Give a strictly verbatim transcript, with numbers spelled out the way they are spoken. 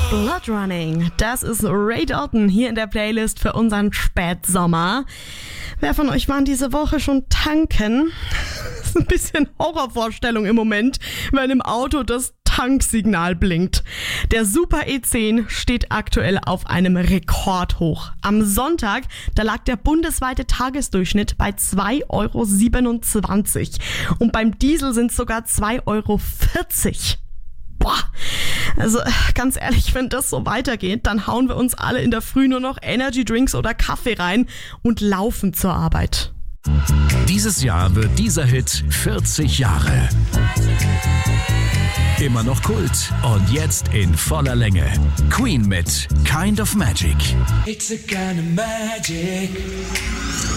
Blood Running, das ist Ray Dalton hier in der Playlist für unseren Spätsommer. Wer von euch war diese Woche schon tanken? Das ist ein bisschen Horrorvorstellung im Moment, wenn im Auto das Tanksignal blinkt. Der Super E zehn steht aktuell auf einem Rekordhoch. Am Sonntag, da lag der bundesweite Tagesdurchschnitt bei zwei Euro siebenundzwanzig und beim Diesel sind es sogar zwei Euro vierzig. Boah, also ganz ehrlich, wenn das so weitergeht, dann hauen wir uns alle in der Früh nur noch Energy Drinks oder Kaffee rein und laufen zur Arbeit. Dieses Jahr wird dieser Hit vierzig Jahre. Immer noch Kult und jetzt in voller Länge. Queen mit Kind of Magic. It's a kind of magic.